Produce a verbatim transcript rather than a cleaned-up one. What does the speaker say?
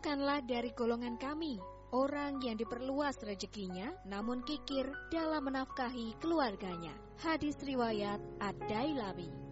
Bukanlah dari golongan kami orang yang diperluas rezekinya, namun kikir dalam menafkahi keluarganya. Hadis riwayat Ad-Dailawi.